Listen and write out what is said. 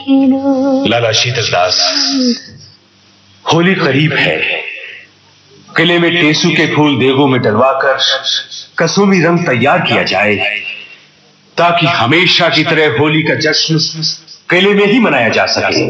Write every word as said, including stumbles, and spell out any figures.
लाला शीतलदास, होली करीब है। किले में टेसू के फूल देगों में डलवाकर कसूमी रंग तैयार किया जाए, ताकि हमेशा की तरह होली का जश्न किले में ही मनाया जा सके।